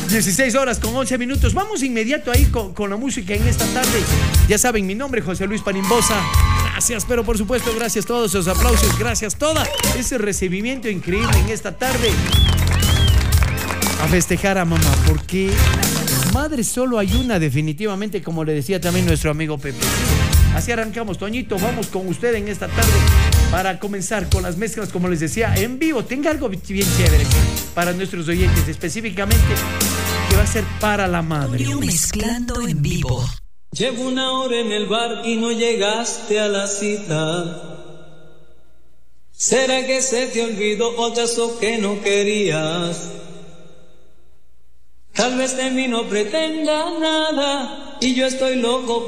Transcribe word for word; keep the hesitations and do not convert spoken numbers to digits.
dieciséis horas con once minutos. Vamos inmediato ahí con, con la música en esta tarde. Ya saben, mi nombre es José Luis Panimbosa. Gracias, pero por supuesto, gracias a todos esos aplausos, gracias todo ese recibimiento increíble en esta tarde. A festejar a mamá, porque madre solo hay una, definitivamente, como le decía también nuestro amigo Pepe. Así arrancamos, Toñito, vamos con usted en esta tarde para comenzar con las mezclas, como les decía, en vivo. Tenga algo bien chévere para nuestros oyentes, específicamente que va a ser para la madre. Mezclando en vivo. Llevo una hora en el bar y no llegaste a la cita. ¿Será que se te olvidó o acaso que no querías? Tal vez de mí no pretenda nada y yo estoy loco